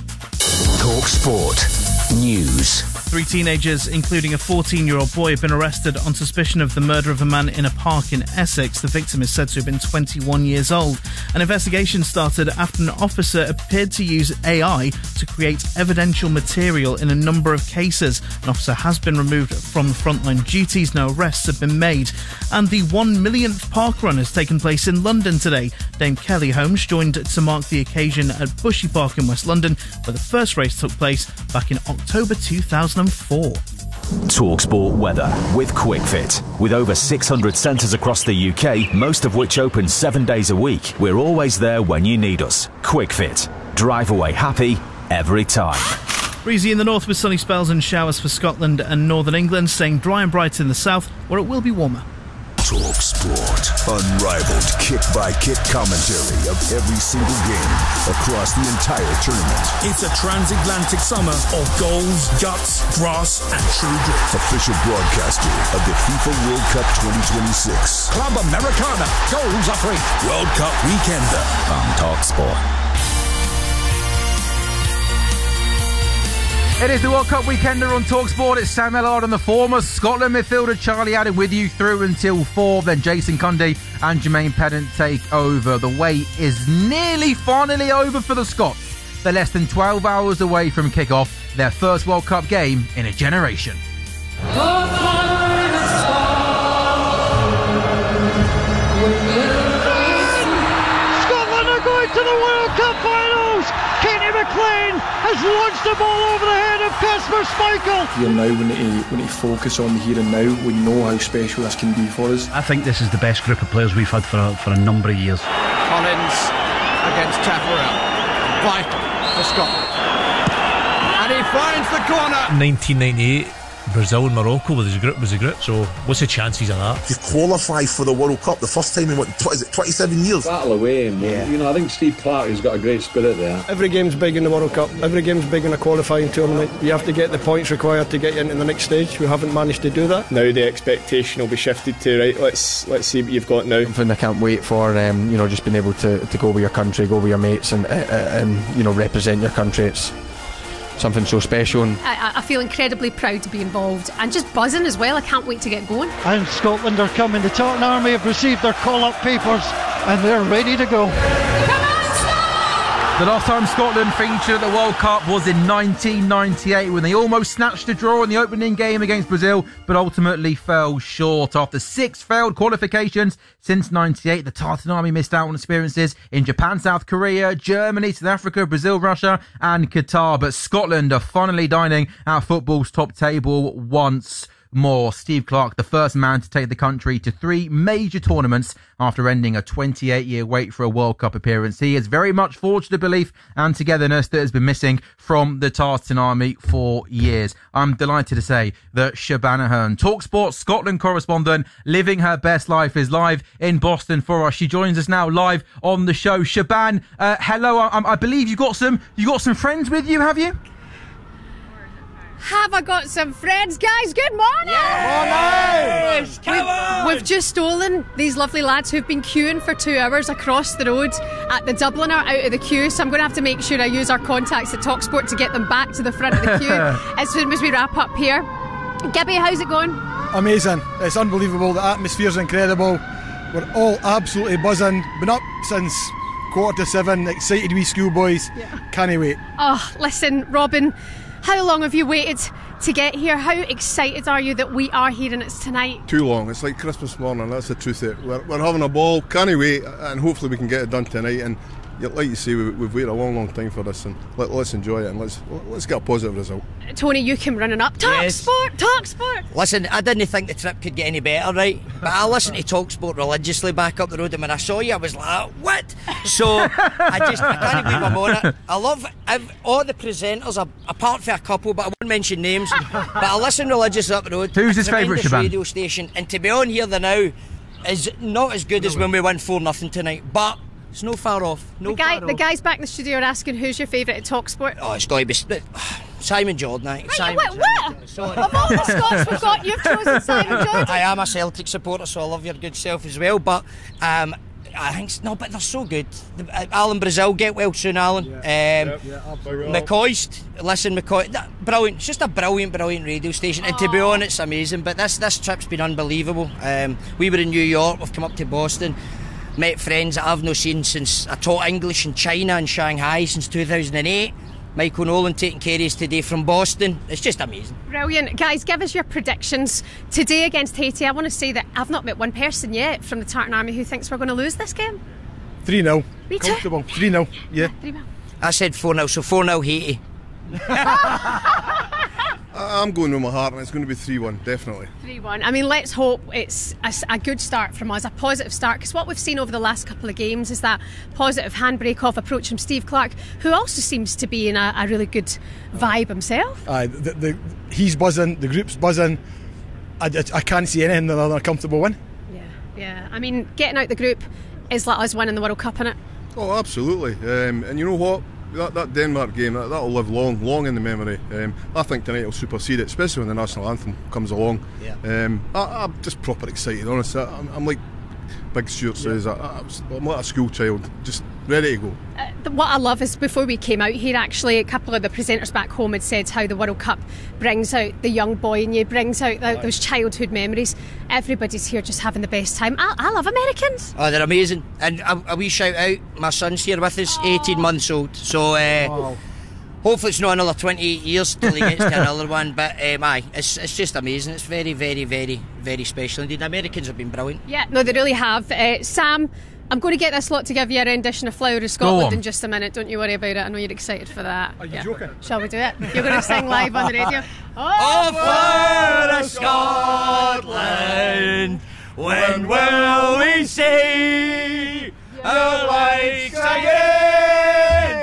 TalkSport News. 3 teenagers, including a 14-year-old boy, have been arrested on suspicion of the murder of a man in a park in Essex. The victim is said to have been 21 years old. An investigation started after an officer appeared to use AI to create evidential material in a number of cases. An officer has been removed from frontline duties. No arrests have been made. And the 1 millionth park run has taken place in London today. Dame Kelly Holmes joined to mark the occasion at Bushy Park in West London, where the first race took place back in October 2004. TalkSport weather with QuickFit. With over 600 centres across the UK, most of which open 7 days a week, we're always there when you need us. QuickFit. Drive away happy every time. Breezy in the north with sunny spells and showers for Scotland and northern England, staying dry and bright in the south, where it will be warmer. TalkSport. Unrivaled kick-by-kick commentary of every single game across the entire tournament. It's a transatlantic summer of goals, guts, grass and true grit. Official broadcaster of the FIFA World Cup 2026. Club Americana. Goals are free. World Cup Weekender on TalkSport. It is the World Cup Weekender on TalkSport. It's Sam Ellard and the former Scotland midfielder Charlie Adam with you through until 4. Then Jason Cundy and Jermaine Pennant take over. The wait is finally over for the Scots. They're less than 12 hours away from kick-off, their first World Cup game in a generation. Scotland are going to the World Cup finals. Kenny McLean has launched the ball over the head of Kasper Schmeichel. Here now, we need to focus on the here and now. We know how special this can be for us. I think this is the best group of players we've had for a number of years. Collins against Tafarel. Vital for Scotland. And he finds the corner. 1998. Brazil and Morocco was a group, so what's the chances of that? To qualify for the World Cup the first time in 27 years? Battle away, and I think Steve Clarke has got a great spirit there. Every game's big in the World Cup, every game's big in a qualifying tournament. You have to get the points required to get you into the next stage. We haven't managed to do that. Now the expectation will be shifted to, right, let's see what you've got now. Something I can't wait for, just being able to go with your country, go with your mates and represent your country. It's something so special. And I feel incredibly proud to be involved and just buzzing as well. I can't wait to get going. And Scotland are coming. The Tartan Army have received their call-up papers and they're ready to go. The last time Scotland featured at the World Cup was in 1998 when they almost snatched a draw in the opening game against Brazil, but ultimately fell short. After 6 failed qualifications since 98, the Tartan Army missed out on experiences in Japan, South Korea, Germany, South Africa, Brazil, Russia and Qatar. But Scotland are finally dining at football's top table once more. Steve Clarke, the first man to take the country to 3 major tournaments after ending a 28-year wait for a World Cup appearance. He has very much forged a belief and togetherness that has been missing from the Tartan Army for years. I'm delighted to say that Shabana Hearn, TalkSport Scotland correspondent, living her best life, is live in Boston for us. She joins us now live on the show. Shaban, hello. I believe you got some friends with you, have you? Have I got some friends, guys? Good morning! Yes! Come on! We've just stolen these lovely lads who've been queuing for 2 hours across the road at the Dubliner out of the queue, so I'm going to have to make sure I use our contacts at TalkSport to get them back to the front of the queue as soon as we wrap up here. Gibby, how's it going? Amazing. It's unbelievable. The atmosphere's incredible. We're all absolutely buzzing. Been up since 7:15, excited wee schoolboys. Can't wait. Oh, listen, Robin, how long have you waited to get here? How excited are you that we are here and it's tonight? Too long. It's like Christmas morning, that's the truth of it. We're having a ball, can't wait, and hopefully we can get it done tonight. And like you say, we've waited a long time for this, and let's enjoy it and let's get a positive result. Tony, you came running up. TalkSport! Listen, I didn't think the trip could get any better, right? But I listened to TalkSport religiously back up the road, and when I saw you, I was like, what? So I can't believe I'm on it. I love all the presenters, apart from a couple, but I won't mention names. But I listen religiously up the road. Who's his favourite, Shaban? Radio station, and to be on here the now is not as good as when we won 4-0 tonight, but it's no far off. The guys back in the studio are asking who's your favourite at TalkSport. Oh, it's got to be Simon Jordan. What? Of all the Scots we've got, you've chosen Simon Jordan. I am a Celtic supporter, so I love your good self as well. But I think but they're so good. Alan Brazil, get well soon, Alan. McCoist, listen, McCoy, brilliant. It's just a brilliant radio station. And to be honest, it's amazing. But this trip's been unbelievable. We were in New York. We've come up to Boston. Met friends that I've not seen since I taught English in China and Shanghai since 2008. Michael Nolan taking carries today from Boston. It's just amazing. Brilliant. Guys, give us your predictions. Today against Haiti, I want to say that I've not met one person yet from the Tartan Army who thinks we're going to lose this game. 3-0. Me too. Comfortable. 3-0, yeah. 3-0. I said 4-0, so 4-0 Haiti. I'm going with my heart, and it's going to be 3-1, definitely. 3-1. I mean, let's hope it's a good start from us, a positive start, because what we've seen over the last couple of games is that positive handbrake off approach from Steve Clarke, who also seems to be in a really good vibe himself. He's buzzing, the group's buzzing. I can't see anything other than a comfortable win. Yeah. I mean, getting out the group is like us winning the World Cup, innit? Oh, absolutely. And you know what? That Denmark game, that'll live long in the memory. I think tonight will supersede it, especially when the national anthem comes along. I'm just proper excited, honestly. I'm like Big Stuart says, I'm like a school child, just ready to go. What I love is before we came out here, actually, a couple of the presenters back home had said how the World Cup brings out the young boy in you, brings out those childhood memories. Everybody's here just having the best time. I love Americans. Oh, they're amazing. And a wee shout out, my son's here with us, 18 months old. So hopefully it's not another 28 years till he gets to another one. But it's just amazing. It's very, very, very, very special indeed. The Americans have been brilliant. Yeah, no, they really have. Sam, I'm going to get this lot to give you a rendition of Flower of Scotland in just a minute. Don't you worry about it. I know you're excited for that. Are you joking? Shall we do it? You're going to sing live on the radio. Oh, Flower of Scotland, when will we see